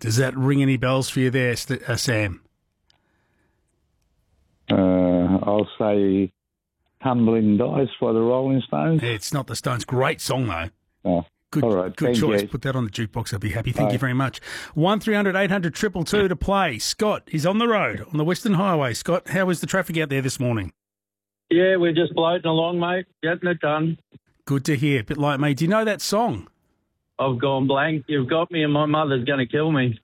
Does that ring any bells for you there, Sam? I'll say Tumbling Dice by the Rolling Stones. It's not the Stones. Great song, though. Oh, Good, all right. good Thank choice. you. Put that on the jukebox. I'll be happy. Thank you very much. 1300 800 222 to play. Scott is on the road on the Western Highway. Scott, how is the traffic out there this morning? Yeah, we're just floating along, mate. Getting it done. Good to hear. A bit like me. Do you know that song? I've gone blank. You've got me, and my mother's going to kill me.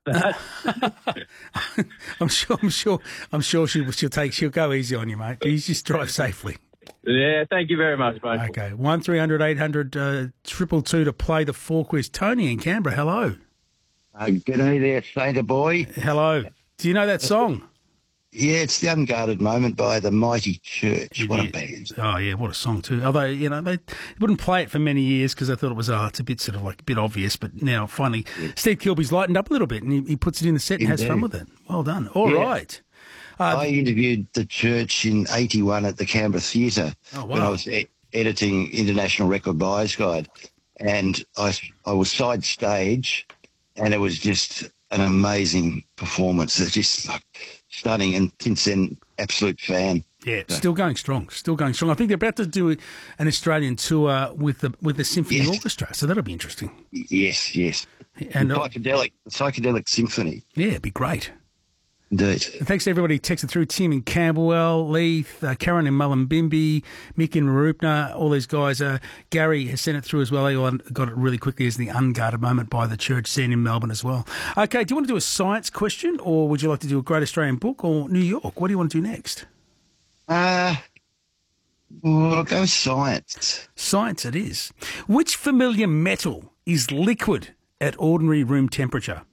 I'm sure she'll go easy on you, mate. You just drive safely. Yeah, thank you very much, mate. Okay, 1300 800 222 to play the 4 quiz. Tony in Canberra, hello. G'day there, Sainter boy. Hello. Do you know that song? Yeah, it's The Unguarded Moment by the Mighty Church. What a band. Oh, yeah, what a song too. Although, they wouldn't play it for many years because they thought it was, it's a bit sort of like a bit obvious, but now finally Steve Kilby's lightened up a little bit and he puts it in the set and has fun with it. Well done. All right. I interviewed the Church in 81 at the Canberra Theatre when I was editing International Record Buyers Guide, and I was side stage, and it was just an amazing performance. It's just like stunning, and since then, absolute fan. Yeah, still going strong. I think they're about to do an Australian tour with the symphony orchestra, so that'll be interesting. Yes. And psychedelic symphony. Yeah, it'd be great. Indeed. And thanks to everybody who texted through. Tim in Camberwell, Leith, Karen in Mullumbimby, Mick in Rupna, all these guys. Gary has sent it through as well. He got it really quickly as The Unguarded Moment by the Church, seen in Melbourne as well. Okay, do you want to do a science question, or would you like to do a Great Australian Book, or New York? What do you want to do next? I'll go with science. Science it is. Which familiar metal is liquid at ordinary room temperature?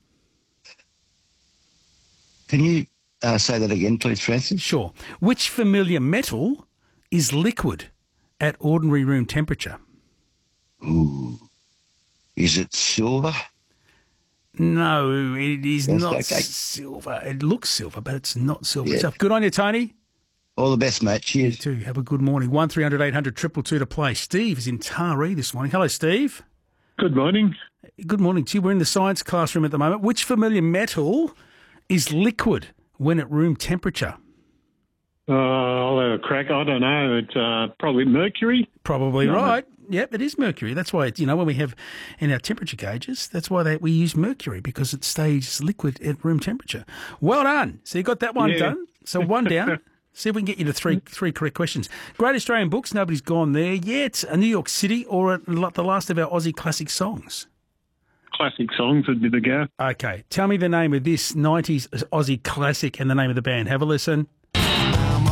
Can you say that again, please, Francis? Sure. Which familiar metal is liquid at ordinary room temperature? Ooh. Is it silver? No, it is not silver. It looks silver, but it's not silver. Yeah. So good on you, Tony. All the best, mate. Cheers. You too. Have a good morning. 1300 800 222 to play. Steve is in Taree this morning. Hello, Steve. Good morning. Good morning to you. We're in the science classroom at the moment. Which familiar metal is liquid when at room temperature? I'll have a crack. I don't know. It's probably mercury. Probably right. Yep, it is mercury. That's why, when we have in our temperature gauges, that's why we use mercury, because it stays liquid at room temperature. Well done. So you got that one done. So one down. See if we can get you to three correct questions. Great Australian Books, nobody's gone there yet. A New York City or the last of our Aussie classic songs? Classic songs would be the go. Okay. Tell me the name of this 90s Aussie classic and the name of the band. Have a listen.